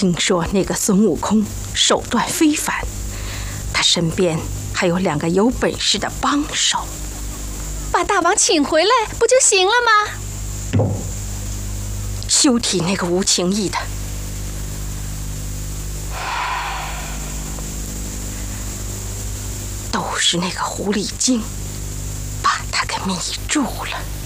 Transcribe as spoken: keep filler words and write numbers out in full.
听说那个孙悟空手段非凡，他身边还有两个有本事的帮手。 把大王请回来不就行了吗？ 休提那个吴情义的，都是那个狐狸精把他给迷住了。